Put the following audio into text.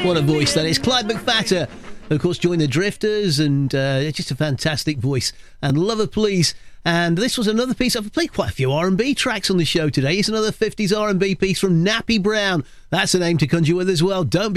What a voice that is. Clyde McPhatter, of course, joined the Drifters, and just a fantastic voice. And Lover Please. And this was another piece. I've played quite a few R&B tracks on the show today. It's another 50s R&B piece from Nappy Brown. That's a name to conjure with as well. Don't be